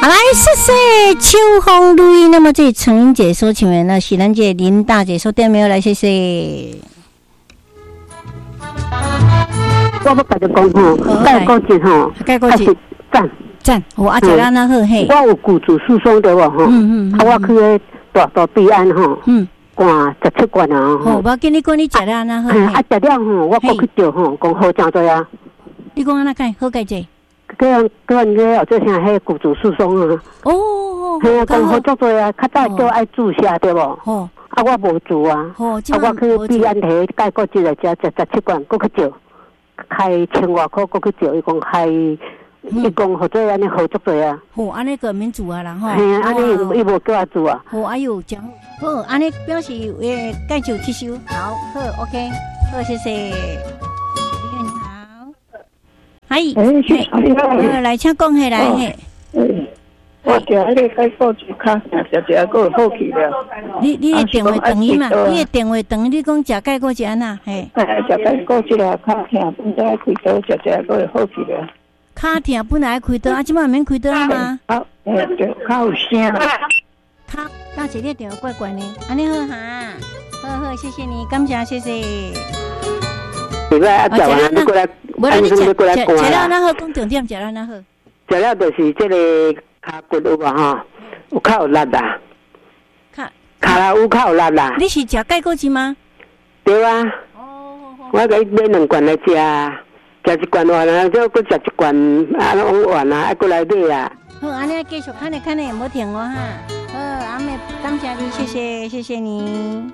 好来，谢谢秋风录音。那么这陈英姐说，请问那喜兰姐、林大姐说对没有？来，谢谢。 我要甲你讲吼，盖过节吼， 盖过节赞，我阿姐让那好嘿。 我有雇主诉讼对无吼？我去个大弊案吼，关17关啊吼。 我跟你讲，你食了那好。 食了吼，我过去钓吼，讲好真多啊。 你讲安那解好解者？ 个后做啥？迄雇主诉讼啊。 哦， 嘿啊，讲好足多啊，较早叫爱注下对无？哦。啊，我无注啊。哦，我去弊案提盖过节来食17关，过去钓。开1000多块，过去钓，伊讲开，伊讲好做安尼好足多啊。 好，安尼个免做啊啦吼。 嘿，安尼伊无叫我做啊。 好，哎呦，讲好，安尼表示介绍吸收，好，OK， 好，谢谢。你好，嗨，来，请讲下来嘿。 我食迄个解果子卡，食个好去了。 你的电话等伊嘛？你的电话等你讲食解果子安那？嘿。 食解果子啦，卡疼，本来开刀食个好去了。 卡疼本来开刀，啊，即摆免开刀吗？ 啊，对，卡有声。 卡，大姐，你的电话怪怪呢。安尼好哈，好，谢谢你，感谢，谢谢。 对个，啊，食完你过来， 无啦，你食了那好，讲重点，食了那好。 食了就是这个。骹骨有无吼？有较有力啦，骹啦有较有力啦。 你是食解果子吗？ 对啊。我甲伊买2罐来食，食1罐完了，再搁食1罐，啊，往完啊，爱过来买啊。 好，安尼继续看咧，无停哦哈。好，阿妹，感谢你，谢谢你。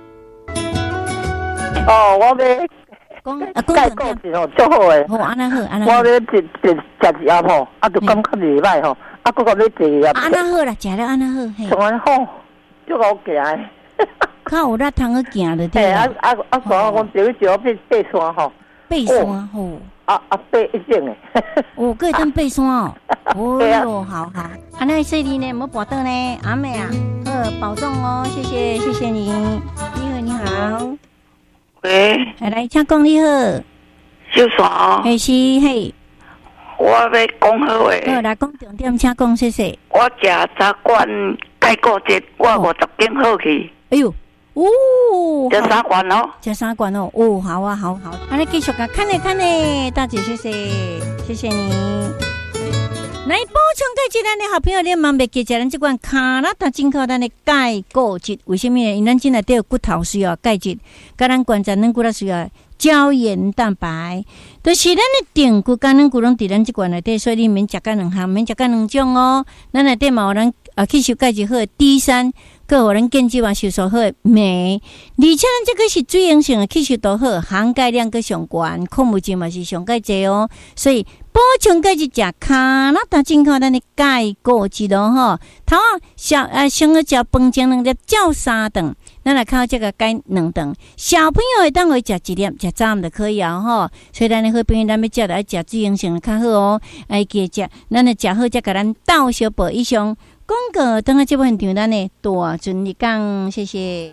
哦，我要。 解果子吼，足好诶。 好，安那好， 我要食一盒吼，啊，就感觉袂歹吼，啊，搁要坐一盒。 安那好啦，食了安那好，嘿。 从安好，足好行诶。 较有力通去行就对啦。 我就去坐爬山吼。 爬山吼。 爬一整诶。 哦，可以当爬山哦。哦哟，好，安那细你呢，莫跋倒呢，阿妹啊，保重哦，谢谢你，你好。 喂， 来，请讲你好， 小爽， 是嘿， 我要讲好诶， 好来讲重点，请讲谢谢。 我食3罐解果子，我50斤好去。 哎呦，哦， 食3罐哦， 食3罐哦，哦，好啊，好，安尼继续看咧，大姐谢谢你。来补充解质，咱的好朋友，你万别记食咱这款卡拉达进口咱的钙果质，为什么呢？因咱进来都有骨头需要钙质，甲咱关节软骨头需要胶原蛋白，就是咱的定骨甲软骨拢伫咱这款内底，所以你免食甲2项，免食甲2种哦。咱内底嘛有咱吸收钙质好的 D3，佮互咱健肌嘛吸收好的镁，而且咱这个是水溶性的吸收度好，含钙量佮上悬，矿物质嘛是上钙济哦，所以。补充钙质食卡拉达进口咱的钙果质咯吼，头啊先要食饭前2粒，照3顿，咱来靠这个钙2顿。小朋友会当会食1粒，食早暗就可以啊吼。所以咱的好朋友，咱要食就爱食水溶性的较好哦。爱记食，咱的食好才甲咱倒小补以上。广告等下这部现场，咱的大顺利讲，谢谢。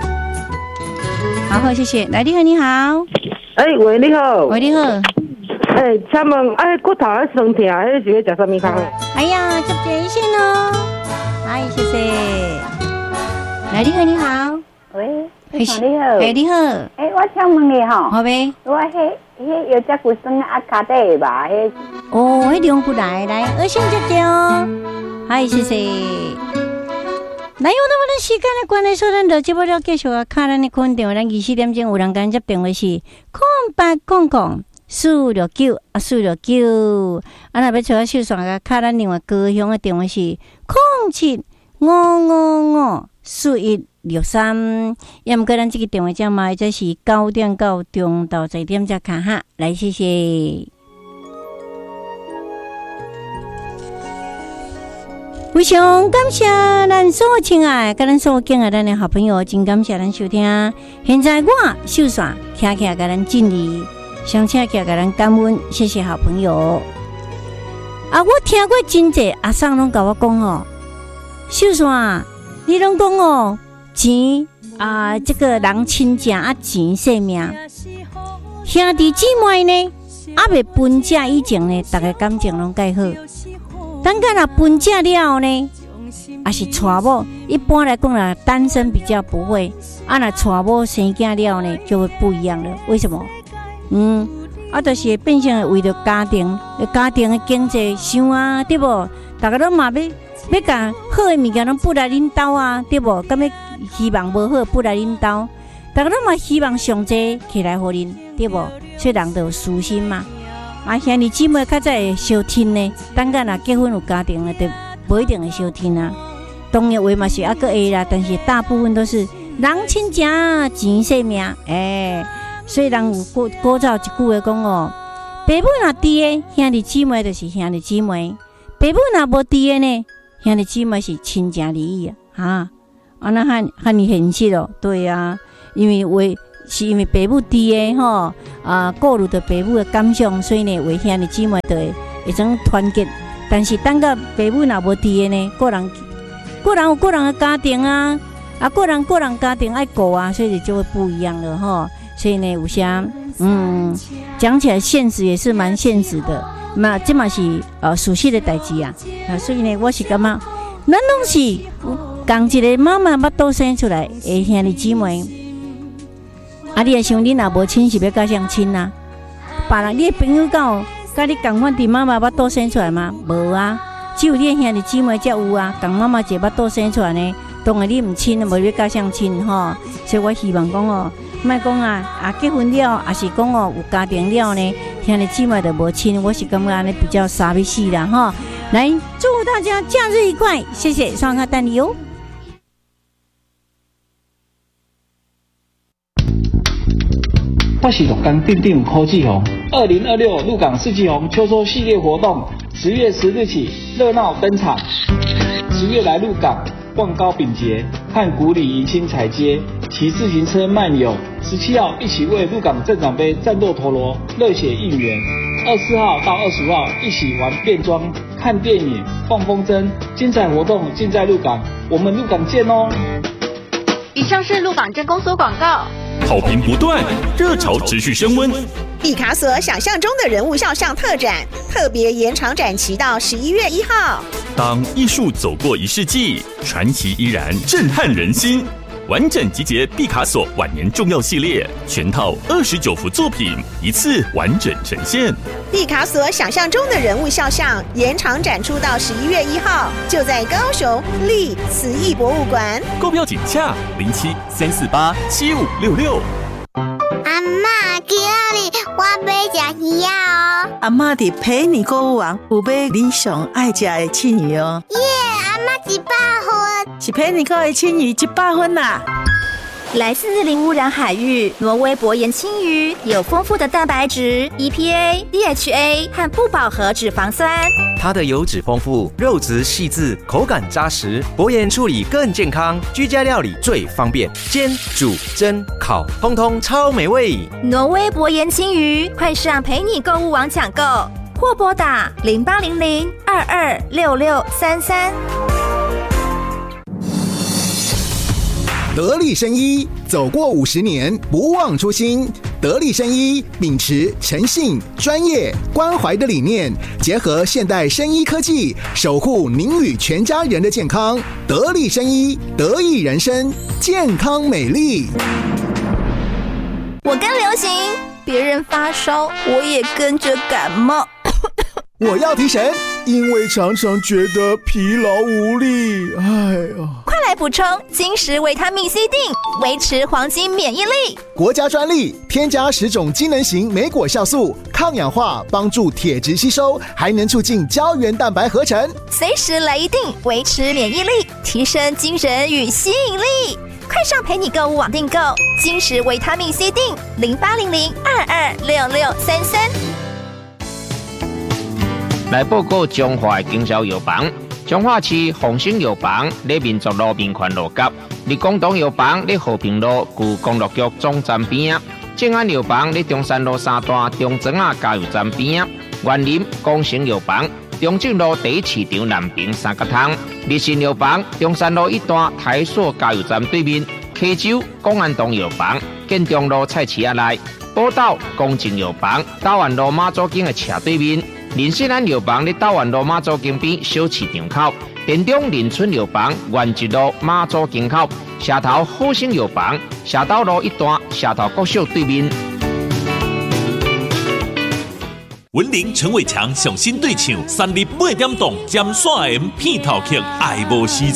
好，谢谢。来，你好。 喂，你好。 喂，你好。 请问，骨头酸痛，是要食什么康？ 哎呀，接接一线哦。嗨，谢谢。来，你好。 喂，你好。 你好。 我请问你吼。 好呗。 我迄有只骨酸啊，卡底吧？ 哦，迄两骨来，二线接接哦。嗨，谢谢。来，有那么多时间的关系，所以咱就节目了继续啊，看咱的空电话，咱24点钟有人间接电话是0800。469啊469，啊那要找我秀爽个，卡咱另外高雄的电话是0755541163，要毋过咱这个电话号码这是9点到中到10点才卡哈，来谢谢。非常感谢咱所有亲爱甲咱所有敬爱咱的好朋友，真感谢咱收听。现在我秀爽听起来甲咱敬礼。上车给咱感恩，谢谢好朋友。啊，我听过真济阿桑拢甲我讲吼，秀爽，你拢讲哦，钱啊，这个人亲情啊，钱性命，兄弟姊妹呢，啊未分家以前呢，大家感情拢介好。 等下若分家了呢，还是娶某，一般来讲啦，单身比较不会，若娶某生囝了呢，就会不一样了。为什么？就是变成为了家庭的经济想啊，对不？大家都嘛要甲好的物件拢不来恁兜啊，对不？咁要希望无好不来恁兜，大家都嘛希望上济起来互恁，对不？所以人就有私心嘛。兄弟姊妹较早会相亲呢，等下若结婚有家庭了，就无一定会相亲啊。当然话嘛是还佫会啦，但是大部分都是人亲情钱性命，所以人有古早一句话讲哦，爸母若伫的兄弟姊妹就是兄弟姊妹，爸母若无伫的呢，兄弟姊妹是亲情利益啊。那很现实哦，对啊，因为因为爸母伫的吼顾虑到爸母的感想，所以呢，为兄弟姊妹就会种团结。但是等到爸母若无伫的呢，个人有个人的家庭啊，个人家庭爱顾啊，所以就会不一样了吼。所以呢，有啥讲起来现实也是蛮现实的，嘛这嘛是熟悉的代志啊。所以呢，我是感觉，咱拢是共一个妈妈巴肚生出来的兄弟姊妹。你也想，你若无亲是要甲相亲啊？别人你的朋友甲你共款伫妈妈巴肚生出来吗？无啊，只有你的兄弟姊妹才有啊。共妈妈一个巴肚生出来呢，当然你唔亲，无要甲相亲吼。所以我希望讲哦。莫讲结婚了，还是讲有家庭了呢，兄弟姊妹就无亲，我是感觉安尼比较傻逼死啦哈。来，祝大家假日愉快，谢谢双卡带你哦。 我是鹿港镇长柯志宏，2026鹿港四季红秋收系列活动10月10日起热闹登场，10月来鹿港望高饼节和古里迎亲彩街。骑自行车漫游，17号一起为鹿港镇长杯战斗陀螺热血应援，24号到25号一起玩变装、看电影、放风筝，精彩活动尽在鹿港，我们鹿港见哦！ 以上是鹿港镇公所广告。 好评不断，热潮持续升温。 毕卡索想象中的人物肖像特展，特别延长展期到11月1号。 当艺术走过1世纪，传奇依然震撼人心。完整集结毕卡索晚年重要系列，全套29幅作品，一次完整呈现。 毕卡索想象中的人物肖像延长展出到11月1号，就在高雄立慈艺博物馆。 购票请洽07-348-7566。 阿嬷，今仔日我要吃鱼哦。 阿嬷伫陪你购物网有买你上爱吃的庆鱼哦。 耶，阿嬷100分， 是陪你购的庆鱼100分啦。 来自零污染海域，挪威薄盐青鱼有丰富的蛋白质、EPA、DHA 和不饱和脂肪酸。 它的油脂丰富，肉质细致，口感扎实，薄盐处理更健康，居家料理最方便，煎、煮、蒸、烤，通通超美味。 挪威薄盐青鱼，快上陪你购物网抢购，或拨打0800-226633。 得力生医，走过50年，不忘初心。得力生医秉持诚信、专业、关怀的理念，结合现代生医科技，守护您与全家人的健康。得力生医，得益人生，健康美丽。 我跟流行，别人发烧，我也跟着感冒。 我要提神，因为常常觉得疲劳无力。 快来补充金石维他命 C 锭，维持黄金免疫力。 国家专利，添加10种机能型莓果酵素，抗氧化，帮助铁质吸收，还能促进胶原蛋白合成。 随时来一锭，维持免疫力，提升精神与吸引力。快上陪你购物网订购金石维他命 C 锭，0800-226633。 来报告中华的经销药房，中华市丰兴药房在民族路民权路角，立广东药房在和平路旧公路局总站边，正安药房在中山路3段中庄仔加油站边，园林光成药房中正路第1市场南平3角通，立信药房中山路1段台塑加油站对面，溪州公安东药房建中路菜市仔内，宝岛公正药房台湾路马祖径的斜对面。 林世兰药房咧斗湾路马祖经边小市场口，田中林村药房原一路马祖经口，社头好生药房社斗路一段社头国小对面。 文林陈伟强上新对唱，3日8点档尖线 M 片头曲《爱无时阵》。